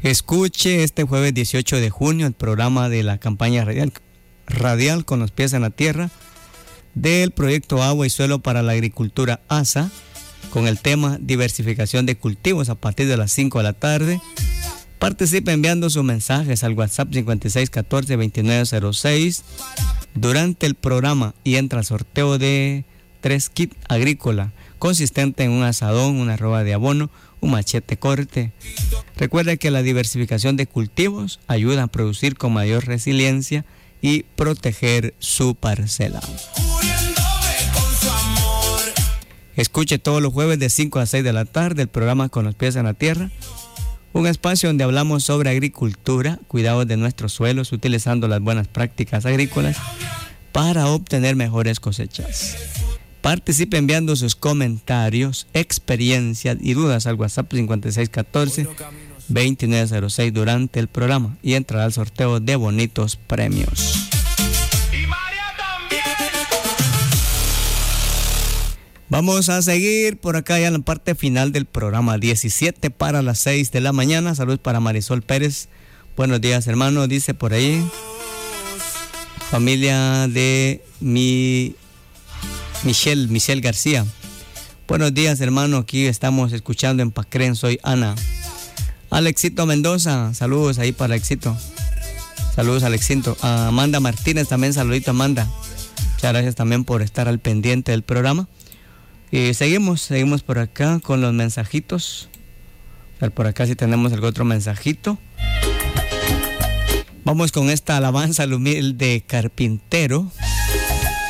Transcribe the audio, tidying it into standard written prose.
Escuche este jueves 18 de junio el programa de la campaña radial con los pies en la tierra del proyecto Agua y Suelo para la Agricultura ASA, con el tema diversificación de cultivos a partir de las 5 de la tarde. Participe enviando sus mensajes al WhatsApp 5614-2906 durante el programa y entra al sorteo de 3 kits agrícola consistente en un asadón, una roba de abono, un machete corte. Recuerde que la diversificación de cultivos ayuda a producir con mayor resiliencia y proteger su parcela. Escuche todos los jueves de 5 a 6 de la tarde el programa Con los pies en la tierra, un espacio donde hablamos sobre agricultura, cuidados de nuestros suelos, utilizando las buenas prácticas agrícolas para obtener mejores cosechas. Participe enviando sus comentarios, experiencias y dudas al WhatsApp 5614-2906 durante el programa y entrará al sorteo de bonitos premios. Vamos a seguir por acá ya en la parte final del programa, 17 para las 6 de la mañana. Saludos para Marisol Pérez. Buenos días, hermano, dice por ahí. Familia de Michelle García. Buenos días, hermano. Aquí estamos escuchando en Pacren. Soy Ana. Alexito Mendoza. Saludos ahí para Alexito. Saludos, Alexito. A Amanda Martínez también. Saludito, Amanda. Muchas gracias también por estar al pendiente del programa. Y seguimos por acá con los mensajitos. A ver, por acá sí tenemos el otro mensajito. Vamos con esta alabanza al humilde carpintero.